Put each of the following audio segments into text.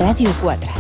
Ràdio 4.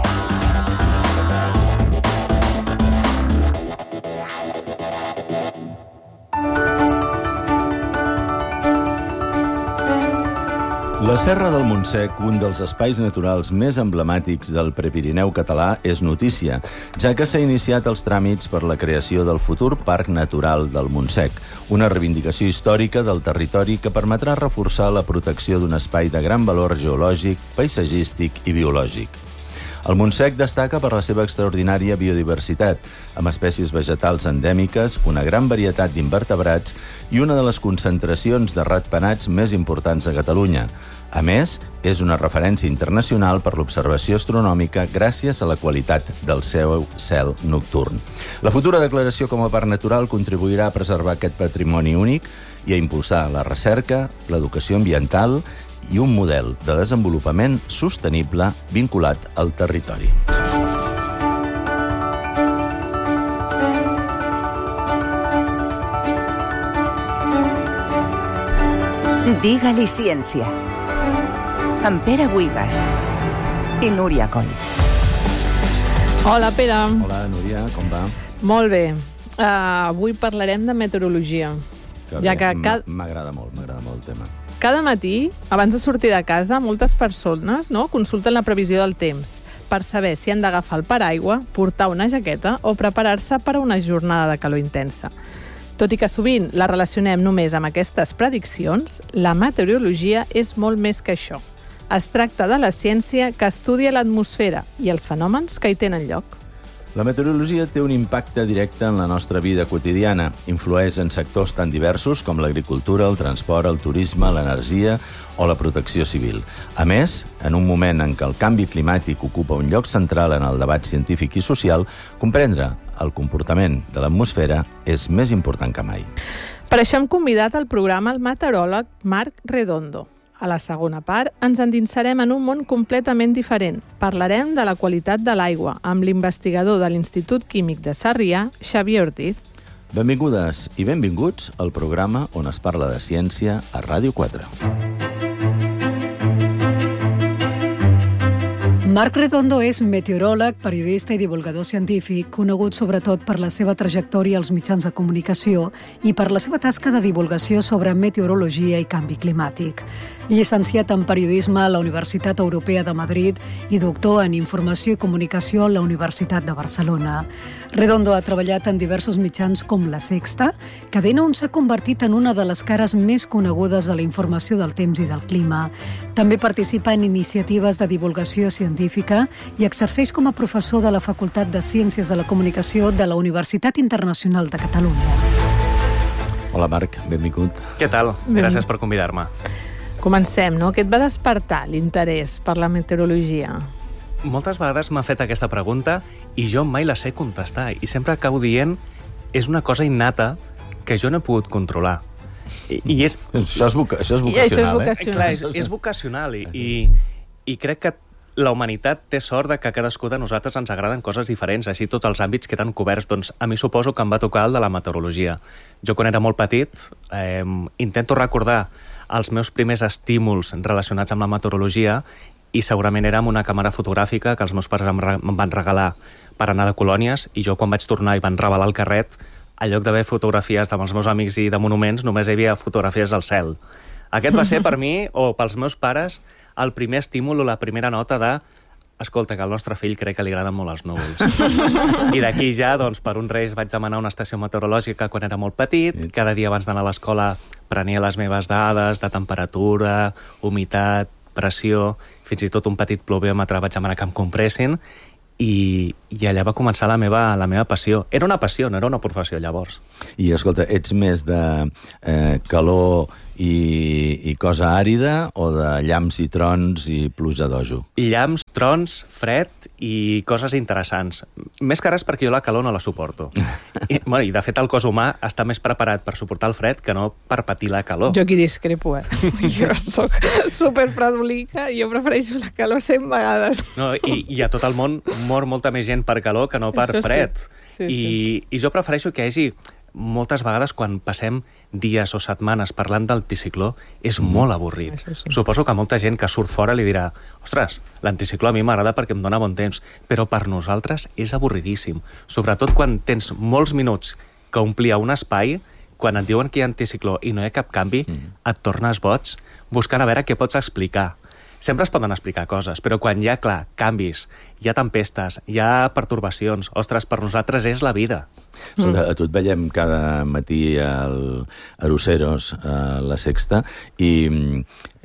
La Serra del Montsec, un dels espais naturals més emblemàtics del Prepirineu català, és notícia, ja que s'ha iniciat els tràmits per la creació del futur Parc Natural del Montsec, una reivindicació històrica del territori que permetrà reforçar la protecció d'un espai de gran valor geològic, paisatgístic i biològic. El Montsec destaca per la seva extraordinària biodiversitat, amb espècies vegetals endèmiques, una gran varietat d'invertebrats i una de les concentracions de ratpenats més importants de Catalunya. A més, és una referència internacional per l'observació astronòmica gràcies a la qualitat del seu cel nocturn. La futura declaració com a parc natural contribuirà a preservar aquest patrimoni únic i a impulsar la recerca, l'educació ambiental i un model de desenvolupament sostenible vinculat al territori. Digue-li ciència. Amb Pere Buigas i Núria Coll. Hola, Pere. Hola, Núria, com va? Molt bé. Avui parlarem de meteorologia. M'agrada molt el tema. Cada matí, abans de sortir de casa, moltes persones consulten la previsió del temps per saber si han d'agafar el paraigua, portar una jaqueta o preparar-se per a una jornada de calor intensa. Tot i que sovint la relacionem només amb aquestes prediccions, la meteorologia és molt més que això. Es tracta de la ciència que estudia l'atmosfera i els fenòmens que hi tenen lloc. La meteorologia té un impacte directe en la nostra vida quotidiana. Influeix en sectors tan diversos com l'agricultura, el transport, el turisme, l'energia o la protecció civil. A més, en un moment en què el canvi climàtic ocupa un lloc central en el debat científic i social, comprendre el comportament de l'atmosfera és més important que mai. Per això hem convidat al programa el meteoròleg Marc Redondo. A la segona part ens endinsarem en un món completament diferent. Parlarem de la qualitat de l'aigua amb l'investigador de l'Institut Químic de Sarrià, Xavier Ortiz. Benvingudes i benvinguts al programa on es parla de ciència a Ràdio 4. Marc Redondo és meteoròleg, periodista i divulgador científic, conegut sobretot per la seva trajectòria als mitjans de comunicació i per la seva tasca de divulgació sobre meteorologia i canvi climàtic. Llicenciat en periodisme a la Universitat Europea de Madrid i doctor en informació i comunicació a la Universitat de Barcelona. Redondo ha treballat en diversos mitjans com La Sexta, cadena on s'ha convertit en una de les cares més conegudes de la informació del temps i del clima. També participa en iniciatives de divulgació científica i exerceix com a professor de la Facultat de Ciències de la Comunicació de la Universitat Internacional de Catalunya. Hola, Marc, benvingut. Què tal? Gràcies per convidar-me. Comencem, no? Què et va despertar l'interès per la meteorologia? Moltes vegades m'ha fet aquesta pregunta i jo mai la sé contestar. I sempre acabo dient és una cosa innata que jo no he pogut controlar. Això és vocacional, vocacional. Clar, és vocacional i crec que la humanitat té sort de que a cadascú de nosaltres ens agraden coses diferents, així tots els àmbits queden coberts. Doncs a mi suposo que em va tocar el de la meteorologia. Jo quan era molt petit intento recordar els meus primers estímuls relacionats amb la meteorologia i segurament era amb una càmera fotogràfica que els meus pares em van regalar per anar de colònies i jo quan vaig tornar i van revelar el carret, en lloc d'haver fotografies amb els meus amics i de monuments, només hi havia fotografies al cel. Aquest va ser per mi, o pels meus pares, el primer estímul o la primera nota de escolta, que al nostre fill crec que li agraden molt els núvols. I d'aquí ja, doncs, per uns reis vaig demanar una estació meteorològica quan era molt petit. Cada dia abans d'anar a l'escola prenia les meves dades de temperatura, humitat, pressió, fins i tot un petit pluviòmetre vaig demanar que em compressin i allà va començar la meva passió. Era una passió, no era una professió, llavors. I, escolta, ets més de calor i cosa àrida o de llamps i trons i pluja d'ojo? Llamps, trons, fred i coses interessants. Més que res perquè jo la calor no la suporto. I de fet el cos humà està més preparat per suportar el fred que no per patir la calor. Jo aquí discrepo, Jo soc superfredolica i jo prefereixo la calor 100 vegades. No, i a tot el món mor molta més gent per calor que no per fred. Sí. I jo prefereixo que hi hagi moltes vegades quan passem dies o setmanes parlant d'anticicló és molt avorrit. Sí. Suposo que molta gent que surt fora li dirà ostres, l'anticicló a mi m'agrada perquè em dona bon temps, però per nosaltres és avorridíssim. Sobretot quan tens molts minuts que omplir un espai, quan et diuen que hi ha anticicló i no hi ha cap canvi, et tornes boig buscant a veure què pots explicar. Sempre es poden explicar coses, però quan hi ha, clar, canvis, hi ha tempestes, hi ha pertorbacions, ostres, per nosaltres és la vida. A tu et veiem cada matí al Aroceros, a La Sexta, i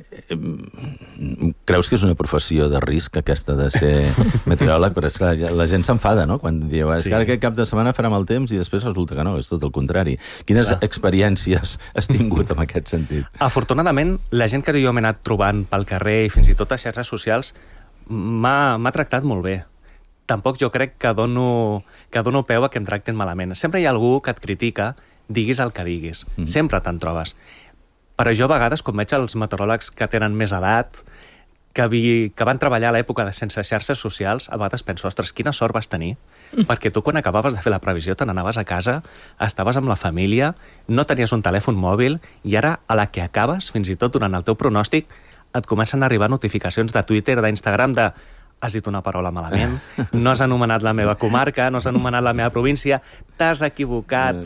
creus que és una professió de risc aquesta de ser meteoròleg? Però és que la gent s'enfada, no?, quan diu és que ara aquest cap de setmana farà mal temps i després resulta que no, és tot el contrari. Quines experiències has tingut en aquest sentit? Afortunadament, la gent que jo m'he anat trobant pel carrer i fins i tot a xarxes socials m'ha tractat molt bé. Tampoc jo crec que dono peu a que em tracten malament. Sempre hi ha algú que et critica, diguis el que diguis. Sempre te'n trobes. Però jo a vegades, quan veig els meteoròlegs que tenen més edat, que van treballar a l'època de sense xarxes socials, a vegades penso, ostres, quina sort vas tenir, perquè tu quan acabaves de fer la previsió te n'anaves a casa, estaves amb la família, no tenies un telèfon mòbil, i ara, a la que acabes, fins i tot durant el teu pronòstic, et comencen a arribar notificacions de Twitter, d'Instagram, de has dit una paraula malament, no has anomenat la meva comarca, no has anomenat la meva província, t'has equivocat,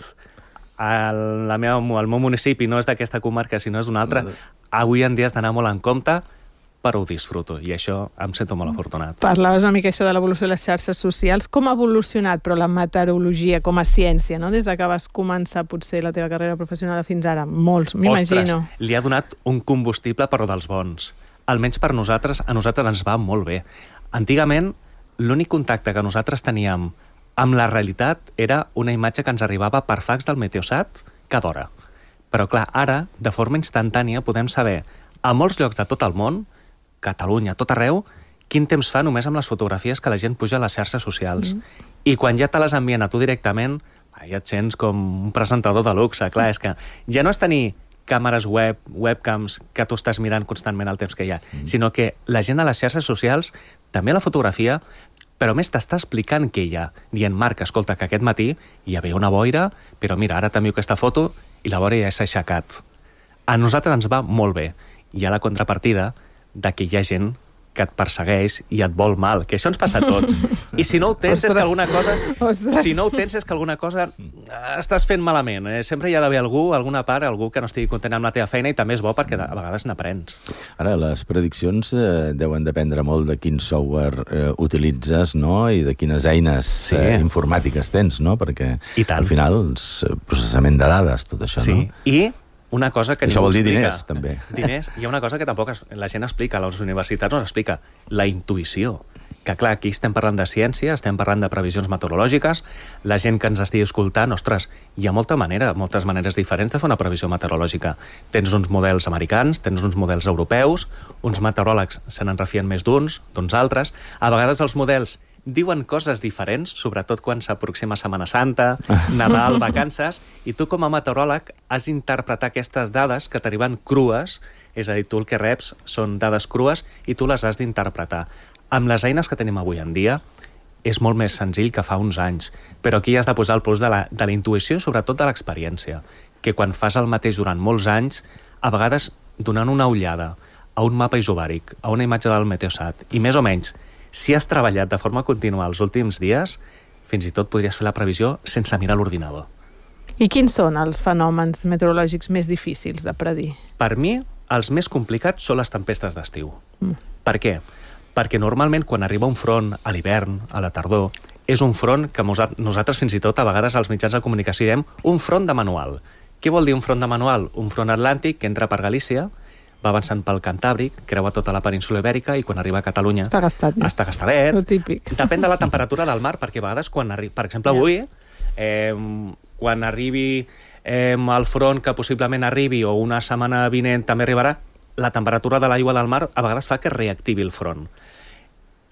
el meu municipi no és d'aquesta comarca, sinó és d'una altra. Avui en dia has d'anar molt en compte, però ho disfruto, i això em sento molt afortunat. Parlaves una mica això de l'evolució de les xarxes socials. Com ha evolucionat, però, la meteorologia com a ciència, no?, des que vas començar potser la teva carrera professional fins ara? Molts, m'imagino. Ostres, li ha donat un combustible, però dels bons. Almenys per nosaltres, a nosaltres ens va molt bé. Antigament, l'únic contacte que nosaltres teníem amb la realitat era una imatge que ens arribava per fax del Meteosat cada hora. Però, clar, ara, de forma instantània, podem saber a molts llocs de tot el món, Catalunya, tot arreu, quin temps fa només amb les fotografies que la gent puja a les xarxes socials. I quan ja te les envien a tu directament, ja et sents com un presentador de luxe. Clar, és que ja no és tenir càmeres webcams, que tu estàs mirant constantment el temps que hi ha, sinó que la gent a les xarxes socials, també la fotografia, però més t'està explicant què hi ha, dient, Marc, escolta, que aquest matí hi havia una boira, però mira, ara t'envio aquesta foto i la boira ja s'ha aixecat. A nosaltres ens va molt bé. Hi ha la contrapartida de que hi ha gent que et persegueix i et vol mal, que això ens passa a tots. I si no ho tens, és que alguna cosa... Si no ho tens, és que alguna cosa estàs fent malament. Sempre hi ha d'haver alguna part, algú que no estigui content amb la teva feina, i també és bo perquè a vegades n'aprens. Ara, les prediccions deuen dependre molt de quin software utilitzes, no?, i de quines eines informàtiques tens, no?, perquè al final és processament de dades, tot això, no? I una cosa que això vol dir diners, també. Diners. Hi ha una cosa que tampoc la gent explica, a les universitats no s'explica, la intuïció. Que clar, aquí estem parlant de ciència, estem parlant de previsions meteorològiques, la gent que ens estigui escoltant, ostres, hi ha moltes maneres diferents de fer una previsió meteorològica. Tens uns models americans, tens uns models europeus, uns meteoròlegs se n'en refien més d'uns altres. A vegades els models diuen coses diferents, sobretot quan s'aproxima Setmana Santa, Nadal, vacances, i tu com a meteoròleg has d'interpretar aquestes dades que t'arriben crues, és a dir, tu el que reps són dades crues i tu les has d'interpretar. Amb les eines que tenim avui en dia és molt més senzill que fa uns anys, però aquí has de posar el plus de la intuïció i sobretot de l'experiència, que quan fas el mateix durant molts anys, a vegades donant una ullada a un mapa isobàric, a una imatge del Meteosat, i més o menys, si has treballat de forma contínua els últims dies, fins i tot podries fer la previsió sense mirar l'ordinador. I quins són els fenòmens meteorològics més difícils de predir? Per mi, els més complicats són les tempestes d'estiu. Per què? Perquè normalment quan arriba un front a l'hivern, a la tardor, és un front que nosaltres fins i tot a vegades als mitjans de comunicació diem un front de manual. Què vol dir un front de manual? Un front atlàntic que entra per Galícia, va avançant pel Cantàbric, creua tota la península Ibèrica i quan arriba a Catalunya està gastadet. Lo típic. Depèn de la temperatura del mar, perquè a vegades per exemple avui, quan arribi el front que possiblement arribi o una setmana vinent també arribarà, la temperatura de l'aigua del mar a vegades fa que reactivi el front.